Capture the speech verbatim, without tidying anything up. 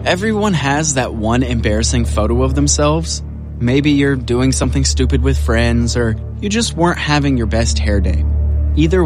Everyone has that one embarrassing photo of themselves. Maybe you're doing something stupid with friends, or you just weren't having your best hair day. Either